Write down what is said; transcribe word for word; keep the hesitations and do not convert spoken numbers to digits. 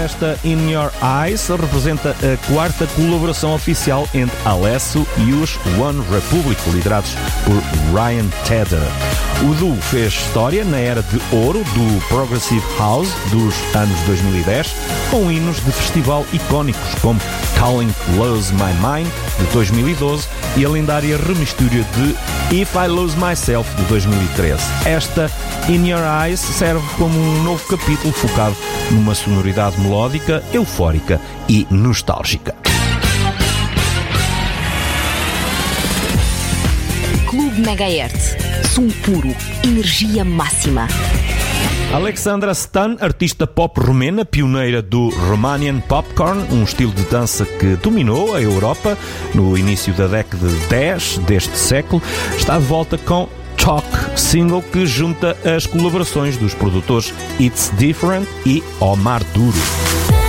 esta In Your Eyes representa a quarta colaboração oficial entre Alesso e os One Republic, liderados por Ryan Tedder. O duo fez história na era de ouro do Progressive House dos anos dois mil e dez, com hinos de festival icónicos como Calling Lose My Mind, de dois mil e doze, e a lendária remistura de If I Lose Myself, de dois mil e treze. Esta In Your Eyes serve como um novo capítulo focado numa sonoridade melódica, eufórica e nostálgica. Clube Megahertz. Som puro, energia máxima. Alexandra Stan, artista pop romena, pioneira do Romanian Popcorn, um estilo de dança que dominou a Europa no início da década de dez deste século, está de volta com Talk, single que junta as colaborações dos produtores It's Different e Omar Duro.